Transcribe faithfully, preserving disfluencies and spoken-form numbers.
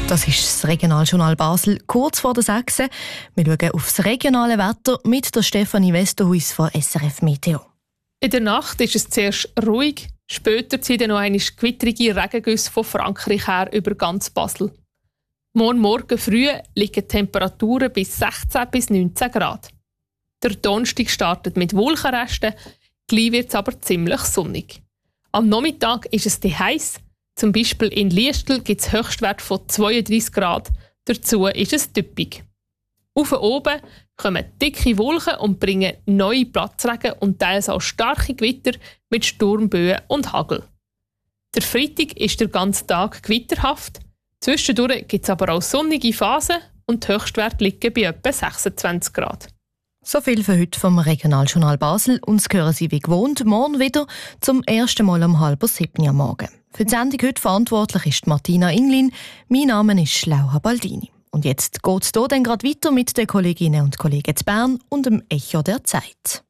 Das ist das Regionaljournal Basel, kurz vor der sechs. Wir schauen auf das regionale Wetter mit der Stefanie Westerhuis von S R F Meteo. In der Nacht ist es zuerst ruhig, später ziehen dann noch einmal gewittrige Regengüsse von Frankreich her über ganz Basel. Morgen Morgen früh liegen Temperaturen bis sechzehn bis neunzehn Grad. Der Donnerstag startet mit Wolkenresten, gleich wird es aber ziemlich sonnig. Am Nachmittag ist es heiß. Zum Beispiel in Liestel gibt es Höchstwerte von zweiunddreissig Grad, dazu ist es typisch. Auf oben kommen dicke Wolken und bringen neue Platzregen und teils auch starke Gewitter mit Sturmböen und Hagel. Der Freitag ist der ganze Tag gewitterhaft, zwischendurch gibt es aber auch sonnige Phasen und die Höchstwerte liegen bei etwa sechsundzwanzig Grad. So viel für heute vom Regionaljournal Basel. Uns hören Sie wie gewohnt morgen wieder, zum ersten Mal um halb sieben am Morgen. Für die Sendung heute verantwortlich ist Martina Inglin. Mein Name ist Laura Baldini. Und jetzt geht es hier dann gerade weiter mit den Kolleginnen und Kollegen zu Bern und dem Echo der Zeit.